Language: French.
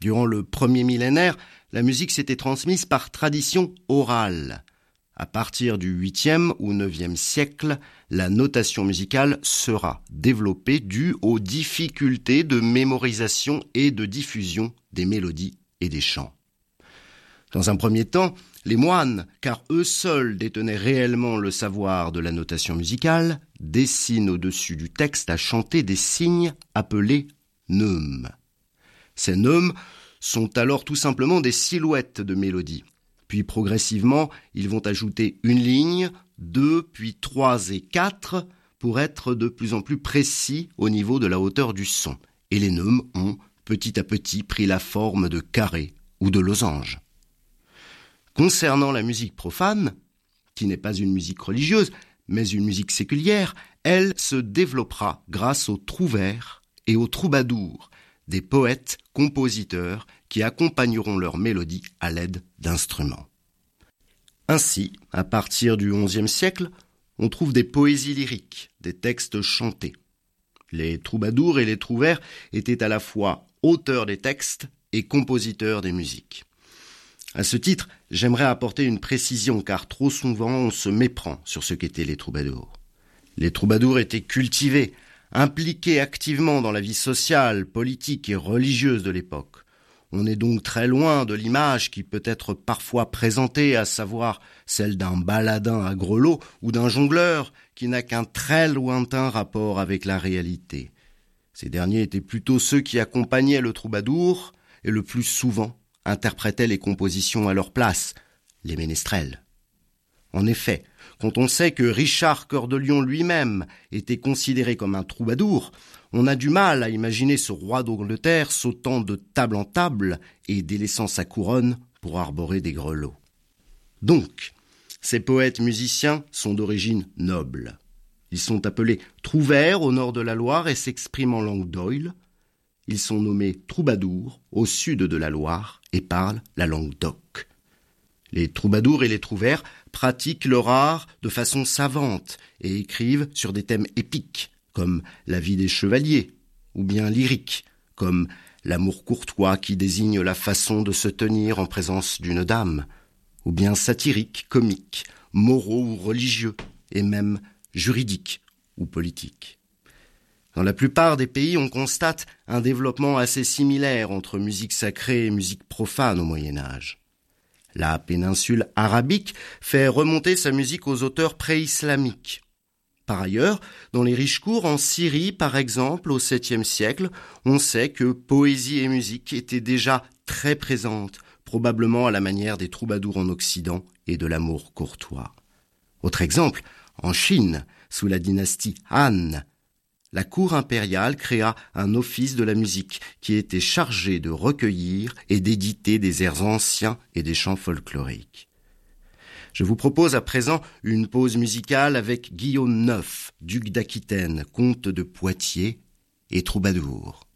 Durant le premier millénaire, la musique s'était transmise par tradition orale. À partir du 8e ou 9e siècle, la notation musicale sera développée due aux difficultés de mémorisation et de diffusion des mélodies et des chants. Dans un premier temps, les moines, car eux seuls détenaient réellement le savoir de la notation musicale, dessinent au-dessus du texte à chanter des signes appelés neumes. Ces neumes sont alors tout simplement des silhouettes de mélodies. Puis progressivement, ils vont ajouter une ligne, 2, puis 3 et 4 pour être de plus en plus précis au niveau de la hauteur du son. Et les neumes ont petit à petit pris la forme de carrés ou de losanges. Concernant la musique profane, qui n'est pas une musique religieuse, mais une musique séculière, elle se développera grâce aux trouvères et aux troubadours, des poètes, compositeurs qui accompagneront leurs mélodies à l'aide d'instruments. Ainsi, à partir du XIe siècle, on trouve des poésies lyriques, des textes chantés. Les troubadours et les trouvères étaient à la fois auteurs des textes et compositeurs des musiques. À ce titre, j'aimerais apporter une précision car trop souvent on se méprend sur ce qu'étaient les troubadours. Les troubadours étaient cultivés, impliqués activement dans la vie sociale, politique et religieuse de l'époque. On est donc très loin de l'image qui peut être parfois présentée, à savoir celle d'un baladin à grelots ou d'un jongleur qui n'a qu'un très lointain rapport avec la réalité. Ces derniers étaient plutôt ceux qui accompagnaient le troubadour et le plus souvent interprétaient les compositions à leur place, les ménestrels. En effet, quand on sait que Richard Cœur de Lion lui-même était considéré comme un troubadour, on a du mal à imaginer ce roi d'Angleterre sautant de table en table et délaissant sa couronne pour arborer des grelots. Donc, ces poètes musiciens sont d'origine noble. Ils sont appelés trouvères au nord de la Loire et s'expriment en langue d'oïl. Ils sont nommés troubadours au sud de la Loire et parlent la langue d'oc. Les troubadours et les trouvères pratiquent leur art de façon savante et écrivent sur des thèmes épiques, comme la vie des chevaliers, ou bien lyriques, comme l'amour courtois qui désigne la façon de se tenir en présence d'une dame, ou bien satiriques, comiques, moraux ou religieux, et même juridiques ou politiques. Dans la plupart des pays, on constate un développement assez similaire entre musique sacrée et musique profane au Moyen-Âge. La péninsule arabique fait remonter sa musique aux auteurs pré-islamiques. Par ailleurs, dans les riches cours en Syrie, par exemple, au 7e siècle, on sait que poésie et musique étaient déjà très présentes, probablement à la manière des troubadours en Occident et de l'amour courtois. Autre exemple, en Chine, sous la dynastie Han, la cour impériale créa un office de la musique qui était chargé de recueillir et d'éditer des airs anciens et des chants folkloriques. Je vous propose à présent une pause musicale avec Guillaume IX, duc d'Aquitaine, comte de Poitiers et troubadour.